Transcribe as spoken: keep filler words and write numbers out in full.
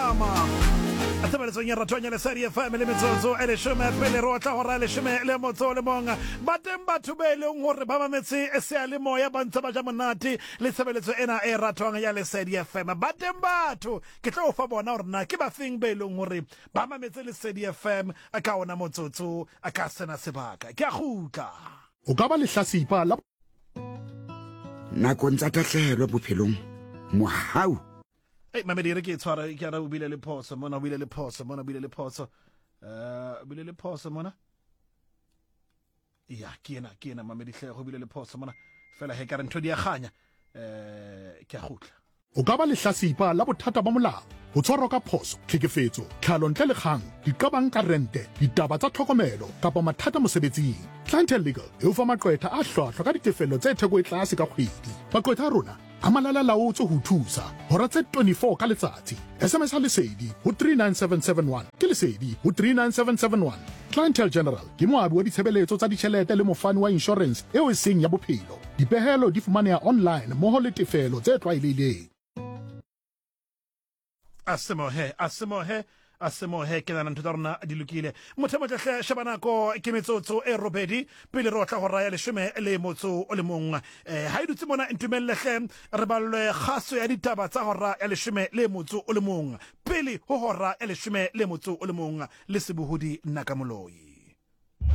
Mama. Atabelezong ya ratwanya le serie family metsotso ele shome pele ro tla hora le shome le motso le monga batem batho be leng hore ba mametsi e se ale moya ba ntse ba ja monate le sebeletso ena e ratwang ya le serie F M batem batho ke tlo fa bona hore na ke ba feng be leng hore ba mametse le serie F M aka ona motsotso aka sena sebaka ke a gutla o ka ba le hlasipa la nako ntsa tahlelo bophelong mohau. Hey, mamedi re ke tshwara ke ara o bile le phoso mona o bile le phoso mona o bile le phoso eh o bile le phoso mona ya ke ena ke ena mamedi hle go bile le phoso mona fela he ka re ntho di a ganya eh ke a gutla o ka ba le hlasipa la bothata ba molao ho tshwarwa ka phoso tlhekefetso tlhalo ntle le kgang diqabang ka rente ditaba tsa tlhokomelo kapa mathata mosebetsing. Clientele Legal e o fa maqwetha a hlwahlwa ka ditefello tse theko e tlase ka kgwedi. Maqwetha a rona a malala laotse ho thusa hora tse twenty-four ka letsatsi. S M S ha lesedi ho three nine seven seven one ke lesedi ho three nine seven seven one. Clientele General ke moabi wa ditshebeletso tsa ditjhelete le mofani wa insurance eo e seng ya bophelo. Dipehelo di fumaneha online moho le tefelo tse tlwaelehileng. Asemo he asemo he asemo he ke nana ntho rona di lokile motho mo tle shebana ko ke metsotso e robedi pele ro tla go raya le shome le motso o le mongwe eh ha idutse mona ntumelle hle re balwe khaso ya ditaba tsa hora ya le shome le motso o le mongwe pele ho hora ya le shome le motso o le mongwe le sebuhudi nna ka moloi.